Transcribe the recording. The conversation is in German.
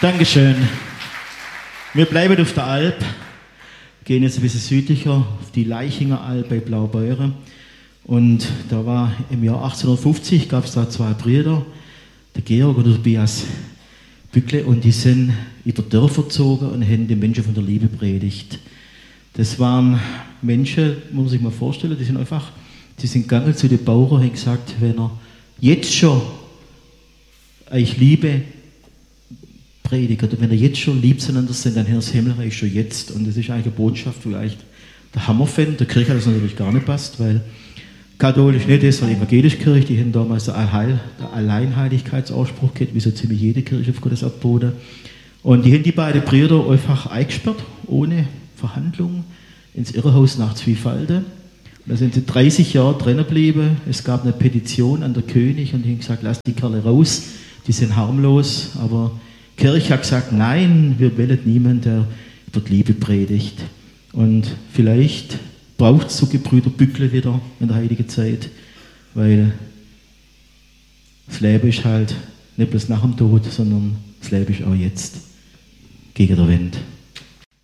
Dankeschön. Wir bleiben auf der Alp, gehen jetzt ein bisschen südlicher, auf die Leichinger Alp bei Blaubeuren. Und da war im Jahr 1850, gab es da zwei Brüder, der Georg und der Tobias Bückle, und die sind in die Dörfer gezogen und haben den Menschen von der Liebe predigt. Das waren Menschen, muss man sich mal vorstellen, die sind gegangen zu den Bauern und haben gesagt, wenn er jetzt schon euch Liebe predigt, oder wenn ihr jetzt schon lieb zueinander sind, dann Herr das Himmelreich schon jetzt. Und das ist eigentlich eine Botschaft, wo eigentlich der Hammer fände. Der Kirche hat das natürlich gar nicht passt, weil katholisch nicht ist, weil evangelische Kirche, die haben damals der Alleinheiligkeitsanspruch gehabt, wie so ziemlich jede Kirche auf Gottes Erdboden. Und die haben die beiden Brüder einfach eingesperrt, ohne Verhandlung, ins Irrenhaus nach Zwiefalden. Und da sind sie 30 Jahre drinnen geblieben. Es gab eine Petition an der König und die haben gesagt, lasst die Kerle raus, die sind harmlos, aber die Kirche hat gesagt, nein, wir wollen niemanden, der über die Liebe predigt. Und vielleicht braucht es so Gebrüder Bückle wieder in der heutigen Zeit, weil das Leben ist halt nicht bloß nach dem Tod, sondern das Leben ist auch jetzt gegen der Wind.